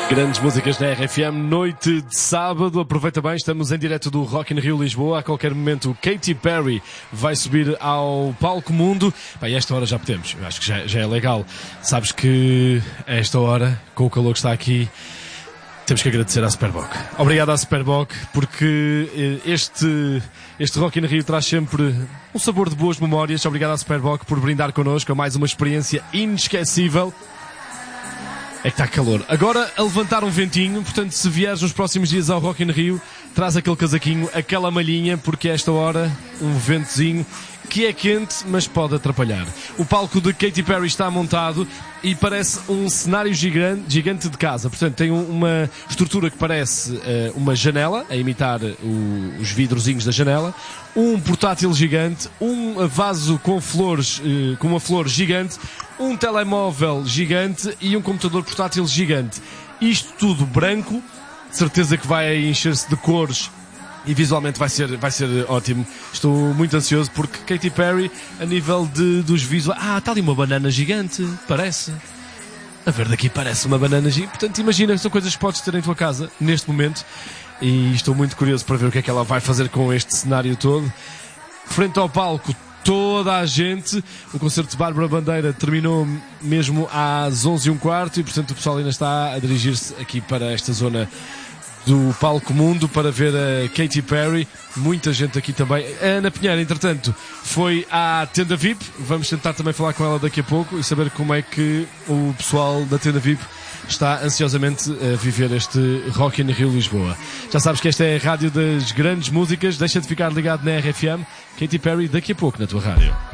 Grandes músicas na RFM, noite de sábado, aproveita bem, estamos em direto do Rock in Rio Lisboa, a qualquer momento Katy Perry vai subir ao palco mundo. Bem, a esta hora já podemos, eu acho que já é legal. Sabes que a esta hora, com o calor que está aqui, temos que agradecer à Superboc. Obrigado à Superboc, porque este Rock in Rio traz sempre um sabor de boas memórias. Obrigado à Superboc por brindar connosco a mais uma experiência inesquecível. É que está calor. Agora a levantar um ventinho, portanto se vieres nos próximos dias ao Rock in Rio, traz aquele casaquinho, aquela malhinha, porque a esta hora um ventozinho que é quente, mas pode atrapalhar. O palco de Katy Perry está montado e parece um cenário gigante de casa. Portanto, tem uma estrutura que parece uma janela, a imitar os vidrozinhos da janela, um portátil gigante, um vaso com flores, com uma flor gigante, um telemóvel gigante e um computador portátil gigante. Isto tudo branco, de certeza que vai encher-se de cores e visualmente vai ser ótimo. Estou muito ansioso porque Katy Perry, a nível dos visuais... está ali uma banana gigante, parece. A ver daqui parece uma banana gigante. Portanto, imagina, são coisas que podes ter em tua casa, neste momento. E estou muito curioso para ver o que é que ela vai fazer com este cenário todo. Frente ao palco, toda a gente. O concerto de Bárbara Bandeira terminou mesmo às 11h15 e, portanto, o pessoal ainda está a dirigir-se aqui para esta zona do palco mundo para ver a Katy Perry. Muita gente aqui também. A Ana Pinheiro, entretanto, foi à tenda VIP. Vamos tentar também falar com ela daqui a pouco e saber como é que o pessoal da tenda VIP está ansiosamente a viver este Rock in Rio Lisboa. Já sabes que esta é a rádio das grandes músicas. Deixa de ficar ligado na RFM. Katy Perry daqui a pouco na tua rádio.